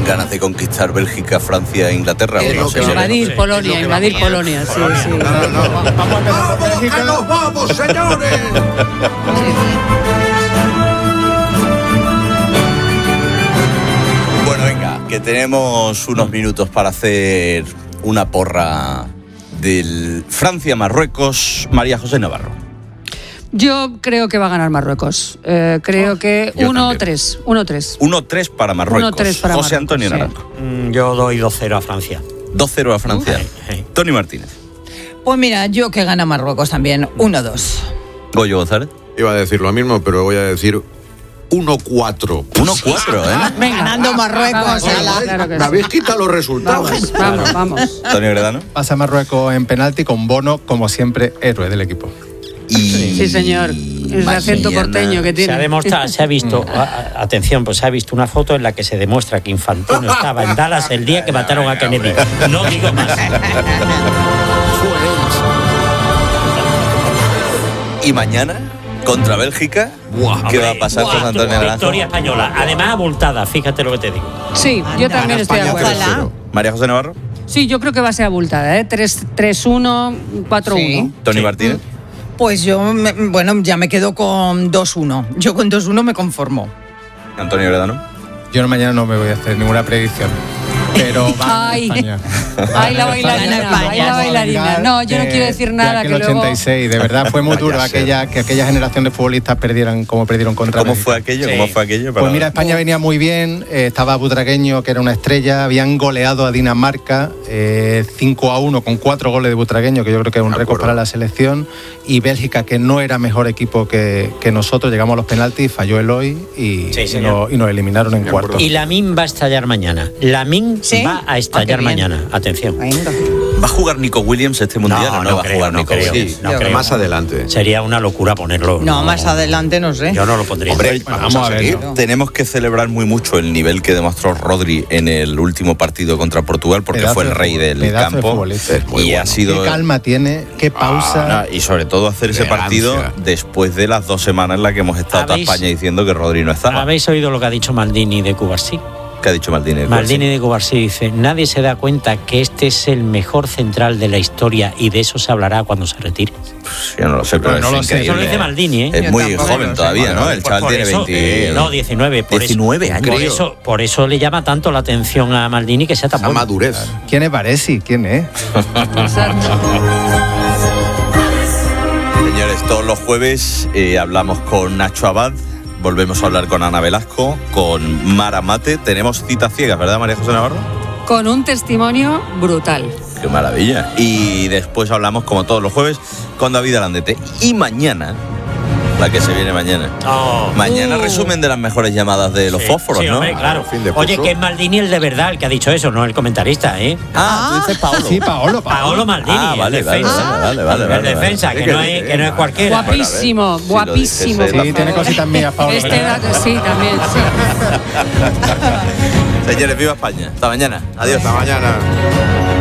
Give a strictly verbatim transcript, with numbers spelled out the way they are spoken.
ganas de conquistar Bélgica, Francia e Inglaterra. Eh, no, no, invadir sí, Polonia, invadir Polonia, sí, sí. No, no, no. Vamos a empezar por Bélgica. ¡Que nos vamos, señores! Bueno, venga, que tenemos unos minutos para hacer una porra del Francia-Marruecos. María José Navarro. Yo creo que va a ganar Marruecos. Eh, creo oh, que uno tres. uno tres. uno tres para Marruecos. uno tres para José Marruecos, Antonio sí. Naranjo. Mm, yo doy dos cero a Francia. dos cero a Francia. Uh, hey, hey. Tony Martínez. Pues mira, yo que gana Marruecos también. uno dos. Goyo González. Iba a decir lo mismo, pero voy a decir uno cuatro. uno cuatro, ¿eh? Venga, ganando Marruecos. Vamos, vamos, claro que me sí. habéis quitado los resultados. Vamos, vamos, vamos. Tony Gredano. Pasa Marruecos en penalti con Bono, como siempre, héroe del equipo. Y sí, señor. El acento porteño que tiene. Se ha demostrado, se ha visto, a, atención, pues se ha visto una foto en la que se demuestra que Infantino estaba en Dallas el día que mataron a Kennedy. No digo más. Y mañana, contra Bélgica, wow, ¿qué va a pasar con Antonio Naranjo? Victoria española, además abultada, fíjate lo que te digo. Sí, yo también estoy de acuerdo. Ojalá. María José Navarro. Sí, yo creo que va a ser abultada, ¿eh? tres uno, cuatro uno. Sí. Tony Sí. Martínez. Pues yo, me, bueno, ya me quedo con dos uno. Yo con dos uno me conformo. Antonio Gredano. Yo mañana no me voy a hacer ninguna predicción. Pero va Ay. a España. Ay, la bailarina, España. ay, la bailarina. No, yo no quiero decir nada. Que Que el luego... ochenta y seis, de verdad, fue muy duro Vaya aquella, que aquella generación de futbolistas perdieran como perdieron contra ¿Cómo México. fue aquello? Sí. ¿Cómo fue aquello? Pues mira, España venía muy bien, eh, estaba Butragueño, que era una estrella, habían goleado a Dinamarca eh, cinco a uno con cuatro goles de Butragueño, que yo creo que es un récord para la selección, y Bélgica, que no era mejor equipo que, que nosotros, llegamos a los penaltis, falló Eloy y, Sí, y, nos, y nos eliminaron en cuartos. Y Lamine va a estallar mañana. Lamine ¿Sí? va a estallar Ah, qué bien. mañana. Atención. Venga. ¿Va a jugar Nico Williams este mundial No, o no, no va creo, a jugar no Nico creo. Williams? Sí, No creo. más adelante. Sería una locura ponerlo. No, más adelante no sé. Yo no lo pondría. Hombre, Bueno, vamos, vamos a a seguir. verlo. Tenemos que celebrar muy mucho el nivel que demostró Rodri en el último partido contra Portugal, porque Pedazo fue el de rey fútbol, del pedazo de campo futbolista. Es muy y ha bueno. sido Qué calma tiene, qué pausa. Ah, no, y sobre todo hacer ese Elegancia. partido después de las dos semanas en las que hemos estado toda ¿Habéis- España diciendo que Rodri no estaba. ¿Habéis oído lo que ha dicho Maldini de Cubarsí? ¿Qué ha dicho Maldini? Maldini de Cubarsí dice: nadie se da cuenta que este es el mejor central de la historia y de eso se hablará cuando se retire. Pues yo no lo sé, pero Bueno, no es lo sé. increíble. Eso lo dice Maldini, ¿eh? Es Yo muy tampoco joven lo sé. todavía, Vale, ¿no? vale. El Pues chaval por tiene eso, veinte... eh, no, diecinueve. Por diecinueve eso, años. Por eso, por eso le llama tanto la atención a Maldini que sea tan Esa bueno. madurez. ¿Quién es Baresi? ¿Quién es? Exacto. Señores, todos los jueves eh, hablamos con Nacho Abad, volvemos a hablar con Ana Velasco, con Mara Mate. Tenemos citas ciegas, ¿verdad, María José Navarro? Con un testimonio brutal. ¡Qué maravilla! Y después hablamos, como todos los jueves, con David Alandete. Y mañana, la que se viene mañana. Oh. Mañana Uh. resumen de las mejores llamadas de los Sí, fósforos, sí, ¿no? hombre, claro. Fin de Oye, curso. que es Maldini el de verdad el que ha dicho eso, no el comentarista, ¿eh? Ah, tú dices Paolo. Sí, Paolo, Paolo Maldini, Ah, vale, el vale, defensa. vale, vale, vale, el vale, defensa, vale. que, no es, que no es cualquiera. Guapísimo, Si lo guapísimo. dices, por Sí, tiene favor. cositas mías, Paolo. Este ¿verdad? dato, sí, también, sí. Señores, viva España. Hasta mañana. Adiós. Hasta mañana.